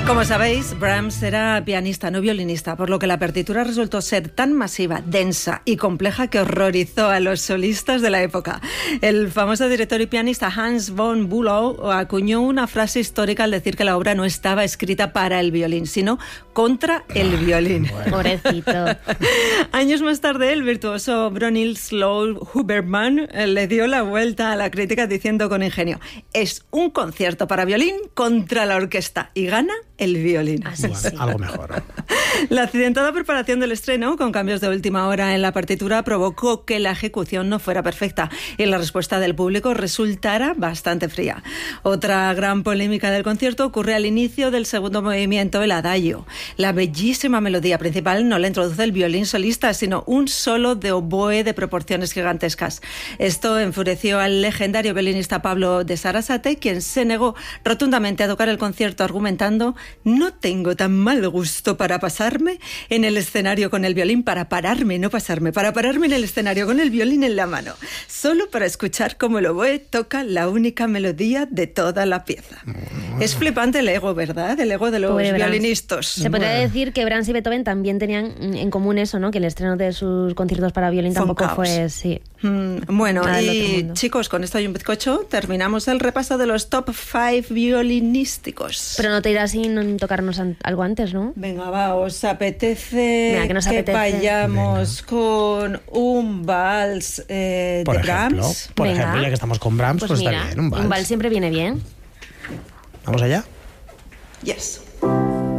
Como sabéis, Brahms era pianista, no violinista, por lo que la partitura resultó ser tan masiva, densa y compleja que horrorizó a los solistas de la época. El famoso director y pianista Hans von Bülow acuñó una frase histórica al decir que la obra no estaba escrita para el violín, sino contra el violín. Pobrecito. Años más tarde, el virtuoso Bronislaw Huberman le dio la vuelta a la crítica diciendo con ingenio: es un concierto para violín contra la orquesta y gana el violín. Así Bueno, sí. algo mejor. La accidentada preparación del estreno, con cambios de última hora en la partitura, provocó que la ejecución no fuera perfecta y la respuesta del público resultara bastante fría. Otra gran polémica del concierto ocurre al inicio del segundo movimiento, el adagio. La bellísima melodía principal no la introduce el violín solista, sino un solo de oboe de proporciones gigantescas. Esto enfureció al legendario violinista Pablo de Sarasate, quien se negó rotundamente a tocar el concierto argumentando: no tengo tan mal gusto para pasarme en el escenario con el violín, para pararme en el escenario con el violín en la mano, solo para escuchar cómo el oboe toca la única melodía de toda la pieza. Es flipante el ego, ¿verdad? El ego de los violinistas. Se podría decir que Brahms y Beethoven también tenían en común eso, ¿no? Que el estreno de sus conciertos para violín tampoco fue... Sí. Bueno, Nada del otro y mundo. chicos, con esto y un bizcocho terminamos el repaso de los top 5 violinísticos. Pero no te irás sin tocarnos algo antes, ¿no? Venga, va, ¿os apetece Venga, que nos apetece. vayamos con un vals de Por ejemplo, Brahms? Por ejemplo, ya que estamos con Brahms, pues mira, está bien, un vals. siempre viene bien. ¿Vamos allá? Yes.